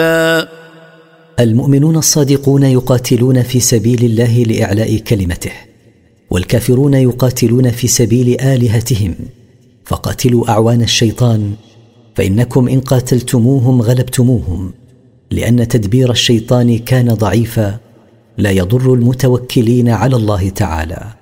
المؤمنون الصادقون يقاتلون في سبيل الله لإعلاء كلمته، والكافرون يقاتلون في سبيل آلهتهم، فقاتلوا أعوان الشيطان، فإنكم إن قاتلتموهم غلبتموهم، لأن تدبير الشيطان كان ضعيفا لا يضر المتوكلين على الله تعالى.